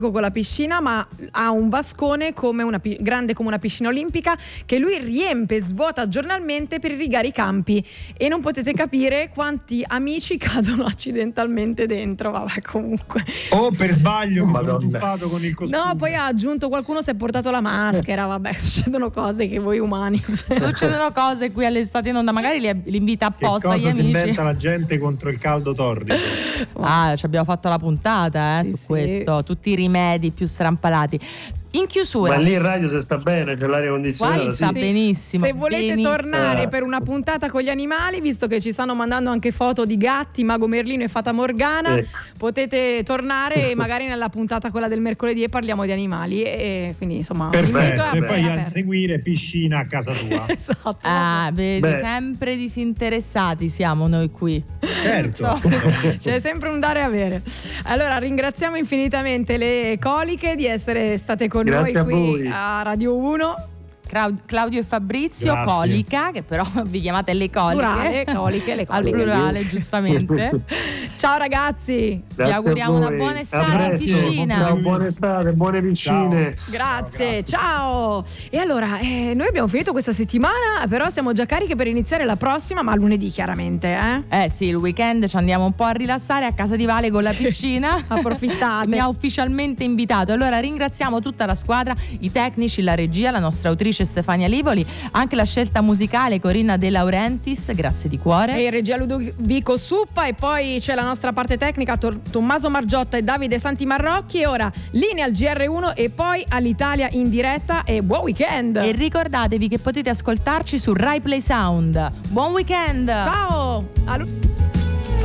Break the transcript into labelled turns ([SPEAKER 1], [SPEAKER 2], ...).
[SPEAKER 1] con la piscina, ma ha un vascone come grande come una piscina olimpica che lui riempie, svuota giornalmente per irrigare i campi, e non potete capire quanti amici cadono accidentalmente dentro. Vabbè, comunque.
[SPEAKER 2] Per sbaglio mi sono tuffato con il costume.
[SPEAKER 1] No, poi ha aggiunto qualcuno si è portato la maschera. Vabbè, succedono cose che voi umani.
[SPEAKER 3] Succedono cose qui all'estate in onda, magari li invita apposta.
[SPEAKER 2] Che cosa
[SPEAKER 3] gli
[SPEAKER 2] si
[SPEAKER 3] amici.
[SPEAKER 2] inventa la gente contro il caldo torrido?
[SPEAKER 3] Ci abbiamo fatto la puntata su questo, tutti i rimedi più strampalati. In chiusura,
[SPEAKER 4] ma lì in radio se sta bene, c'è l'aria condizionata.
[SPEAKER 3] Qua sta benissimo.
[SPEAKER 1] Se volete tornare per una puntata con gli animali, visto che ci stanno mandando anche foto di gatti, Mago Merlino e Fata Morgana, potete tornare magari nella puntata quella del mercoledì e parliamo di animali, e quindi insomma
[SPEAKER 2] perfetto, e poi a seguire piscina a casa tua.
[SPEAKER 1] Esatto.
[SPEAKER 3] Vedi, sempre disinteressati siamo noi qui.
[SPEAKER 2] Certo.
[SPEAKER 1] C'è sempre un dare e avere. Allora ringraziamo infinitamente le Coliche di essere state con
[SPEAKER 4] Grazie
[SPEAKER 1] noi qui
[SPEAKER 4] voi.
[SPEAKER 1] a Radio 1.
[SPEAKER 3] Claudio e Fabrizio,
[SPEAKER 2] Grazie.
[SPEAKER 3] Colica, che però vi chiamate le coliche.
[SPEAKER 1] Plurale, coliche, le
[SPEAKER 3] Al
[SPEAKER 1] coliche.
[SPEAKER 3] plurale, giustamente.
[SPEAKER 1] Ciao ragazzi.
[SPEAKER 3] Vi auguriamo una buona estate in piscina.
[SPEAKER 4] Ciao, buona estate, buone piscine.
[SPEAKER 1] Grazie, ciao. E allora, noi abbiamo finito questa settimana, però siamo già cariche per iniziare la prossima, ma lunedì chiaramente,
[SPEAKER 3] Sì, il weekend ci andiamo un po' a rilassare a casa di Vale con la piscina.
[SPEAKER 1] Approfittate.
[SPEAKER 3] Mi ha ufficialmente invitato. Allora ringraziamo tutta la squadra, i tecnici, la regia, la nostra autrice Stefania Livoli, anche la scelta musicale Corinna De Laurentiis, grazie di cuore.
[SPEAKER 1] E regia Ludovico Suppa, e poi c'è la nostra parte tecnica Tommaso Margiotta e Davide Santi Marrocchi. E ora linea al GR1 e poi all'Italia in diretta, e buon weekend.
[SPEAKER 3] E ricordatevi che potete ascoltarci su Rai Play Sound. Buon weekend.
[SPEAKER 1] Ciao.